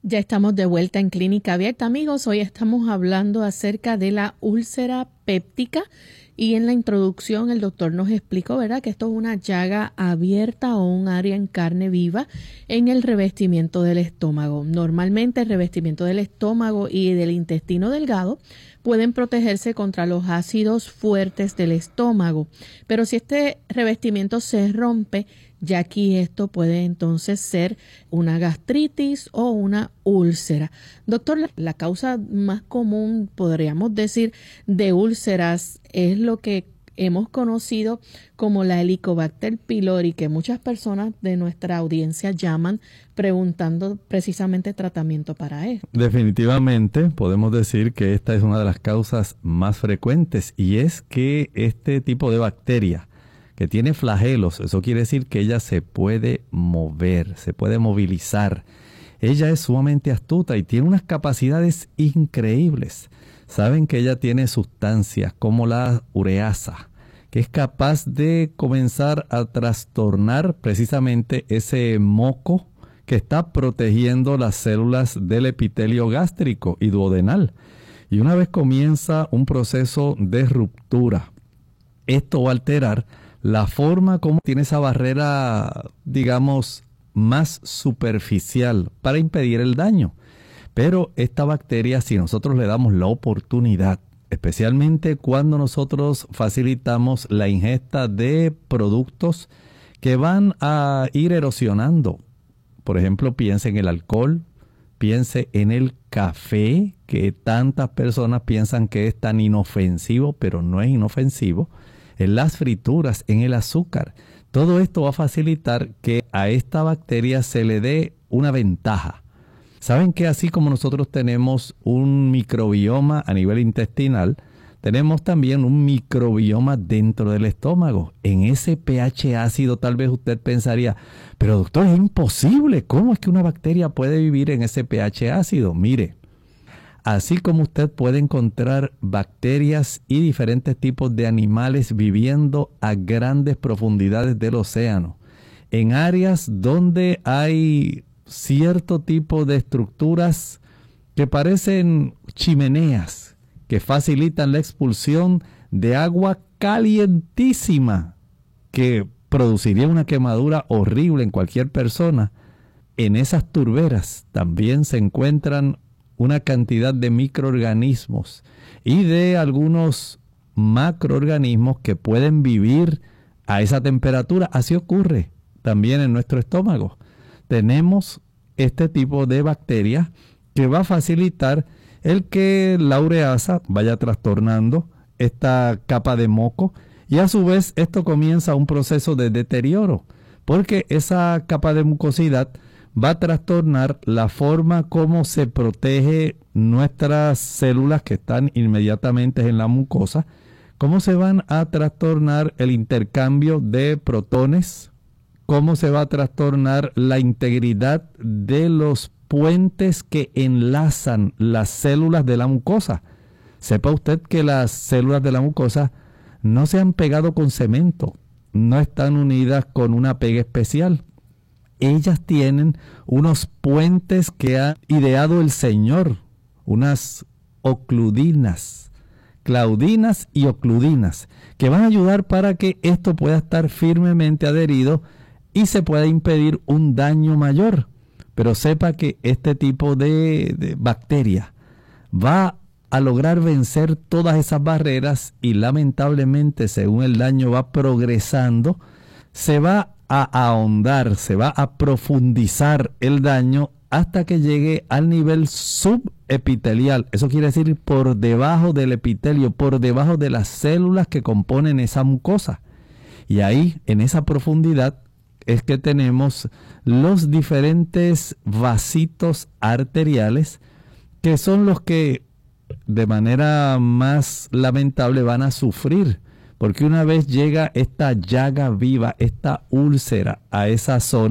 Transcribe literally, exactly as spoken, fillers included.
Ya estamos de vuelta en Clínica Abierta, amigos. Hoy estamos hablando acerca de la úlcera péptica y en la introducción el doctor nos explicó, ¿verdad?, que esto es una llaga abierta o un área en carne viva en el revestimiento del estómago. Normalmente el revestimiento del estómago y del intestino delgado pueden protegerse contra los ácidos fuertes del estómago, pero si este revestimiento se rompe, ya aquí esto puede entonces ser una gastritis o una úlcera. Doctor, la, la causa más común, podríamos decir, de úlceras es lo que hemos conocido como la Helicobacter pylori, que muchas personas de nuestra audiencia llaman preguntando precisamente tratamiento para esto. Definitivamente podemos decir que esta es una de las causas más frecuentes, y es que este tipo de bacteria que tiene flagelos, eso quiere decir que ella se puede mover, se puede movilizar. Ella es sumamente astuta y tiene unas capacidades increíbles. Saben que ella tiene sustancias como la ureasa, que es capaz de comenzar a trastornar precisamente ese moco que está protegiendo las células del epitelio gástrico y duodenal. Y una vez comienza un proceso de ruptura, esto va a alterar la forma como tiene esa barrera, digamos, más superficial para impedir el daño. Pero esta bacteria, si nosotros le damos la oportunidad, especialmente cuando nosotros facilitamos la ingesta de productos que van a ir erosionando, por ejemplo, piense en el alcohol, piense en el café, que tantas personas piensan que es tan inofensivo, pero no es inofensivo, en las frituras, en el azúcar. Todo esto va a facilitar que a esta bacteria se le dé una ventaja. Saben que así como nosotros tenemos un microbioma a nivel intestinal, tenemos también un microbioma dentro del estómago. En ese pH ácido tal vez usted pensaría, pero doctor, es imposible. ¿Cómo es que una bacteria puede vivir en ese pH ácido? Mire, así como usted puede encontrar bacterias y diferentes tipos de animales viviendo a grandes profundidades del océano, en áreas donde hay cierto tipo de estructuras que parecen chimeneas, que facilitan la expulsión de agua calientísima, que produciría una quemadura horrible en cualquier persona. En esas turberas también se encuentran una cantidad de microorganismos y de algunos macroorganismos que pueden vivir a esa temperatura. Así ocurre también en nuestro estómago. Tenemos este tipo de bacterias que va a facilitar el que la ureasa vaya trastornando esta capa de moco, y a su vez esto comienza un proceso de deterioro, porque esa capa de mucosidad va a trastornar la forma como se protege nuestras células que están inmediatamente en la mucosa, cómo se van a trastornar el intercambio de protones, cómo se va a trastornar la integridad de los puentes que enlazan las células de la mucosa. Sepa usted que las células de la mucosa no se han pegado con cemento, no están unidas con una pega especial. Ellas tienen unos puentes que ha ideado el Señor, unas ocludinas, claudinas y ocludinas, que van a ayudar para que esto pueda estar firmemente adherido y se pueda impedir un daño mayor. Pero sepa que este tipo de, de bacteria va a lograr vencer todas esas barreras y lamentablemente, según el daño va progresando, se va a ahondar, se va a profundizar el daño hasta que llegue al nivel subepitelial. Eso quiere decir por debajo del epitelio, por debajo de las células que componen esa mucosa. Y ahí, en esa profundidad, es que tenemos los diferentes vasitos arteriales, que son los que de manera más lamentable van a sufrir, porque una vez llega esta llaga viva, esta úlcera a esa zona,